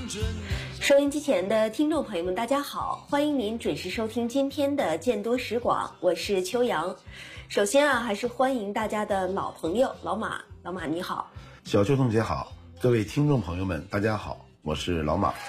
收音机前的听众朋友们大家好，欢迎您准时收听今天的见多识广，我是秋阳。首先还是欢迎大家的老朋友老马你好。 小秋同学好，各位听众朋友们大家好，我是老马。